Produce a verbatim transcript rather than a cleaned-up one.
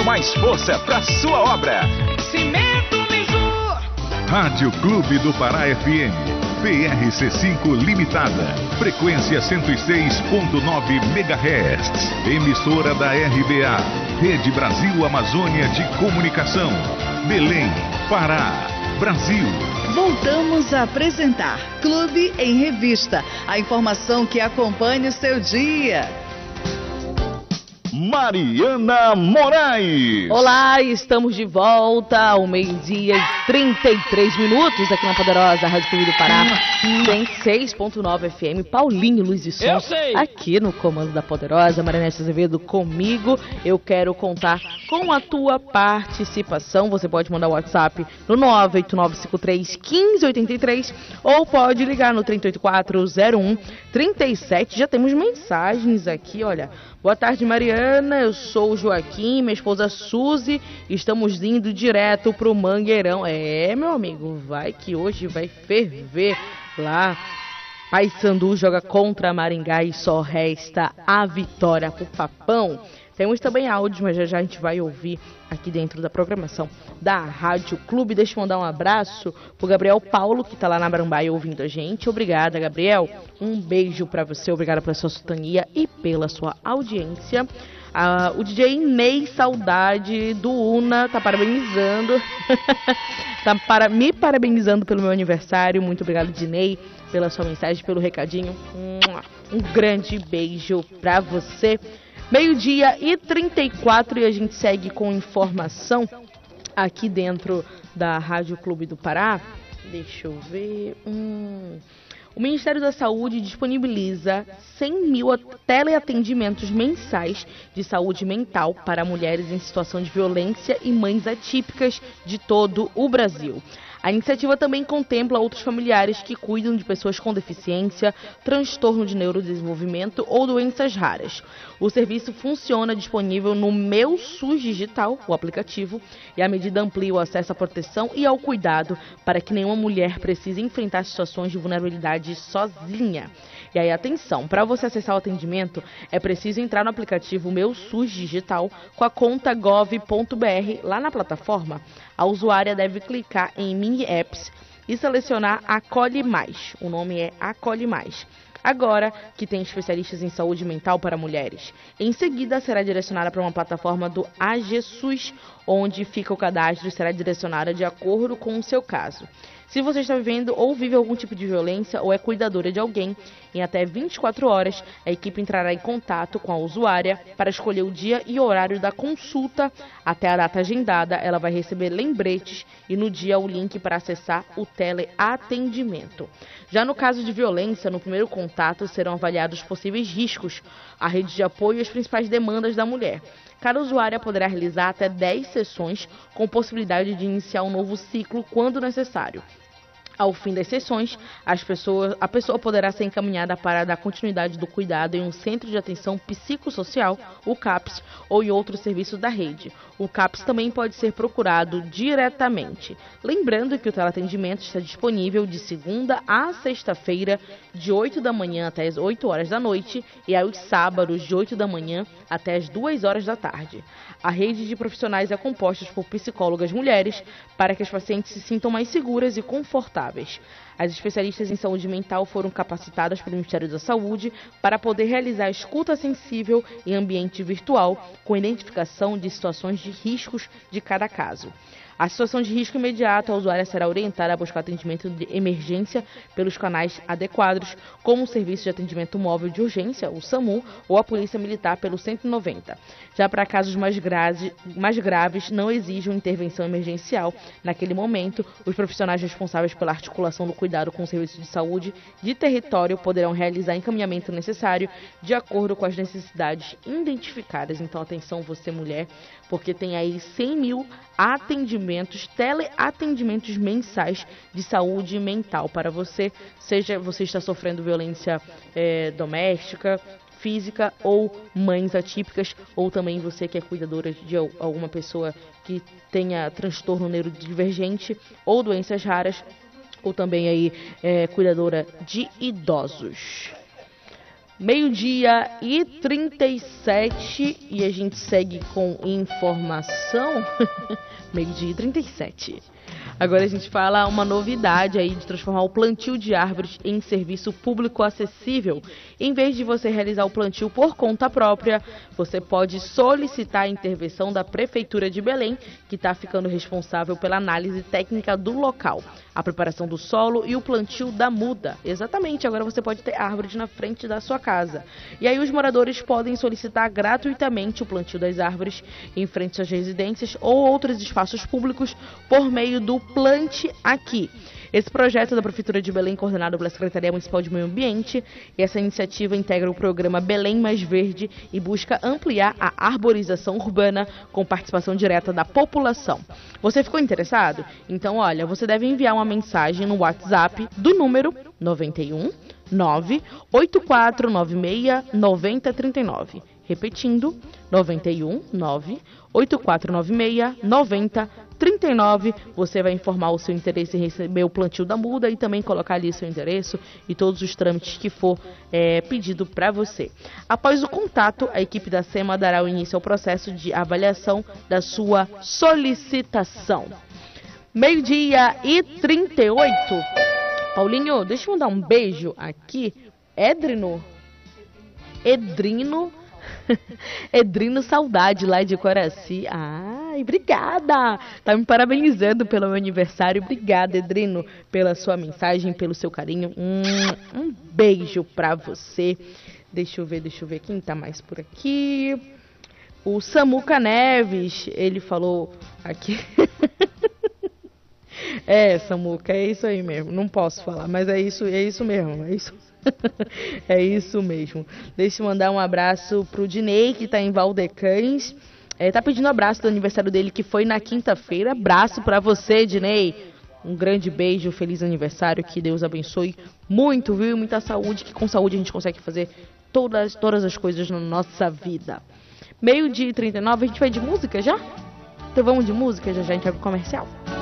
mais força para sua obra. Cimento Mizu. Rádio Clube do Pará F M, P R C cinco Limitada, frequência cento e seis ponto nove megahertz, emissora da R B A, Rede Brasil Amazônia de Comunicação, Belém, Pará, Brasil. Voltamos a apresentar Clube em Revista, a informação que acompanha o seu dia. Mariana Moraes. Olá, estamos de volta ao meio-dia e trinta e três minutos aqui na poderosa Rádio Clube do Pará, cento e seis ponto nove F M. Paulinho Luiz e Som, aqui no comando da poderosa. Marinete Azevedo comigo. Eu quero contar com a tua participação. Você pode mandar o WhatsApp no nove oito nove cinco três um cinco oito três ou pode ligar no três oito quatro zero um três sete. Já temos mensagens aqui, olha. Boa tarde, Mariana. Eu sou o Joaquim, minha esposa Suzy. Estamos indo direto pro Mangueirão. É, meu amigo, vai que hoje vai ferver lá. Paysandu joga contra Maringá e só resta a vitória pro Papão. Temos também áudios, mas já já a gente vai ouvir aqui dentro da programação da Rádio Clube. Deixa eu mandar um abraço pro Gabriel Paulo, que tá lá na Barambaia ouvindo a gente. Obrigada, Gabriel. Um beijo pra você, obrigada pela sua sultania e pela sua audiência. Ah, o D J Ney Saudade do Una tá parabenizando, tá para, me parabenizando pelo meu aniversário. Muito obrigado, Dinei, pela sua mensagem, pelo recadinho. Um grande beijo pra você. Meio-dia e trinta e quatro e a gente segue com informação aqui dentro da Rádio Clube do Pará. Deixa eu ver. Hum... O Ministério da Saúde disponibiliza cem mil teleatendimentos mensais de saúde mental para mulheres em situação de violência e mães atípicas de todo o Brasil. A iniciativa também contempla outros familiares que cuidam de pessoas com deficiência, transtorno de neurodesenvolvimento ou doenças raras. O serviço funciona disponível no Meu SUS Digital, o aplicativo, e a medida amplia o acesso à proteção e ao cuidado para que nenhuma mulher precise enfrentar situações de vulnerabilidade sozinha. E aí, atenção, para você acessar o atendimento, é preciso entrar no aplicativo Meu SUS Digital com a conta gov ponto br. Lá na plataforma, a usuária deve clicar em Mini Apps e selecionar Acolhe Mais. O nome é Acolhe Mais. Agora que tem especialistas em saúde mental para mulheres. Em seguida, será direcionada para uma plataforma do A G SUS, onde fica o cadastro e será direcionada de acordo com o seu caso. Se você está vivendo ou vive algum tipo de violência ou é cuidadora de alguém, em até vinte e quatro horas, a equipe entrará em contato com a usuária para escolher o dia e horário da consulta. Até a data agendada, ela vai receber lembretes e no dia o link para acessar o teleatendimento. Já no caso de violência, no primeiro contato serão avaliados possíveis riscos, a rede de apoio e as principais demandas da mulher. Cada usuária poderá realizar até dez sessões, com possibilidade de iniciar um novo ciclo quando necessário. Ao fim das sessões, as pessoas, a pessoa poderá ser encaminhada para dar continuidade do cuidado em um centro de atenção psicossocial, o CAPS, ou em outros serviços da rede. O CAPS também pode ser procurado diretamente. Lembrando que o teleatendimento está disponível de segunda a sexta-feira, de oito da manhã até as oito horas da noite, e aos sábados, de oito da manhã até as duas horas da tarde. A rede de profissionais é composta por psicólogas mulheres, para que as pacientes se sintam mais seguras e confortáveis. As especialistas em saúde mental foram capacitadas pelo Ministério da Saúde para poder realizar escuta sensível em ambiente virtual, com identificação de situações de riscos de cada caso. A situação de risco imediato, a usuária será orientada a buscar atendimento de emergência pelos canais adequados, como o Serviço de Atendimento Móvel de Urgência, o SAMU, ou a Polícia Militar pelo cento e noventa. Já para casos mais, grave, mais graves, não exige uma intervenção emergencial. Naquele momento, os profissionais responsáveis pela articulação do cuidado com o Serviço de Saúde de território poderão realizar encaminhamento necessário de acordo com as necessidades identificadas. Então, atenção você mulher, porque tem aí cem mil atendimentos, teleatendimentos mensais de saúde mental para você, seja você está sofrendo violência é, doméstica, física ou mães atípicas, ou também você que é cuidadora de alguma pessoa que tenha transtorno neurodivergente ou doenças raras, ou também aí é, cuidadora de idosos. Meio-dia e trinta e sete e a gente segue com informação. Meio-dia e trinta e sete. Agora a gente fala uma novidade aí de transformar o plantio de árvores em serviço público acessível. Em vez de você realizar o plantio por conta própria, você pode solicitar a intervenção da Prefeitura de Belém, que está ficando responsável pela análise técnica do local, a preparação do solo e o plantio da muda. Exatamente, agora você pode ter árvores na frente da sua casa. E aí os moradores podem solicitar gratuitamente o plantio das árvores em frente às residências ou outros espaços públicos por meio do Plante Aqui. Esse projeto da Prefeitura de Belém, coordenado pela Secretaria Municipal de Meio Ambiente, e essa iniciativa integra o programa Belém Mais Verde e busca ampliar a arborização urbana com participação direta da população. Você ficou interessado? Então, olha, você deve enviar uma mensagem no WhatsApp do número nove um nove oito quatro nove seis nove zero três nove. Repetindo, nove um nove oito quatro nove seis nove zero trinta e nove, você vai informar o seu interesse em receber o plantio da muda e também colocar ali seu endereço e todos os trâmites que for é, pedido para você. Após o contato, a equipe da SEMA dará o início ao processo de avaliação da sua solicitação. Meio-dia e trinta e oito. Paulinho, deixa eu mandar um beijo aqui. Edrino. Edrino. Edrino Saudade, lá de Coraci. Ai, obrigada! Tá me parabenizando pelo meu aniversário. Obrigada, Edrino, pela sua mensagem, pelo seu carinho. Um, um beijo pra você. Deixa eu ver, deixa eu ver quem tá mais por aqui. O Samuca Neves, ele falou aqui. É, Samuca, é isso aí mesmo. Não posso falar, mas é isso, é isso mesmo. É isso. É isso mesmo. Deixa eu mandar um abraço pro Dinei, que tá em Valdecães. É, tá pedindo abraço do aniversário dele, que foi na quinta-feira. Abraço pra você, Dinei. Um grande beijo, feliz aniversário. Que Deus abençoe muito, viu? Muita saúde, que com saúde a gente consegue fazer todas, todas as coisas na nossa vida. Meio-dia e trinta e nove, a gente vai de música já? Então vamos de música, já já a gente vai pro comercial.